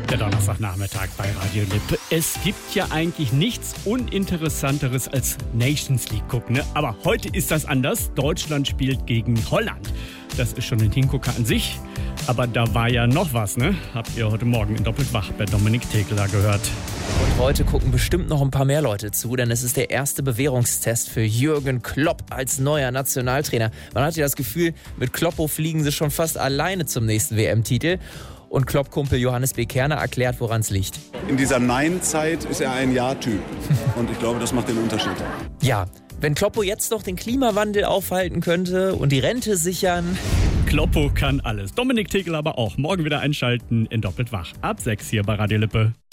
Der Donnerstagnachmittag bei Radio Lippe. Es gibt ja eigentlich nichts Uninteressanteres als Nations League gucken, ne? Aber heute ist das anders. Deutschland spielt gegen Holland. Das ist schon ein Hingucker an sich. Aber da war ja noch was, ne? Habt ihr heute Morgen in Doppeltwach bei Dominik Tegeler gehört. Und heute gucken bestimmt noch ein paar mehr Leute zu, denn es ist der erste Bewährungstest für Jürgen Klopp als neuer Nationaltrainer. Man hat ja das Gefühl, mit Kloppo fliegen sie schon fast alleine zum nächsten WM-Titel. Und Klopp-Kumpel Johannes B. Kerner erklärt, woran es liegt. In dieser Nein-Zeit ist er ein Ja-Typ. Und ich glaube, das macht den Unterschied. Ja, wenn Kloppo jetzt noch den Klimawandel aufhalten könnte und die Rente sichern. Kloppo kann alles. Dominik Tegeler aber auch. Morgen wieder einschalten in Doppeltwach. Ab 6 hier bei Radio Lippe.